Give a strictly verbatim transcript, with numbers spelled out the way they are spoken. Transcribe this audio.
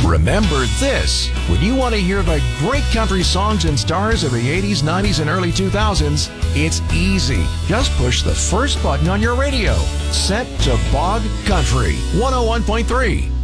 Remember this. When you want to hear the great country songs and stars of the eighties, nineties, and early two thousands, it's easy. Just push the first button on your radio. Set to Bog Country one oh one point three.